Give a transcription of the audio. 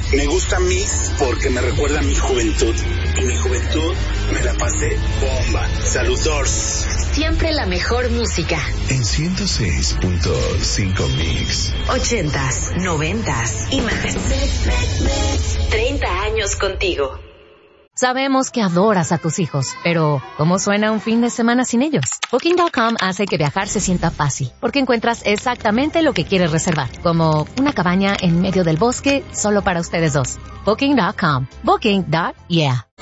Me gusta Mix porque me recuerda a mi juventud. Y mi juventud me la pasé bomba. Saludos. Siempre la mejor música. En 106.5 Mix. 80s, 90s y más. 30 años contigo. Sabemos que adoras a tus hijos, pero ¿cómo suena un fin de semana sin ellos? Booking.com hace que viajar se sienta fácil, porque encuentras exactamente lo que quieres reservar, como una cabaña en medio del bosque solo para ustedes dos. Booking.com. Booking.yeah.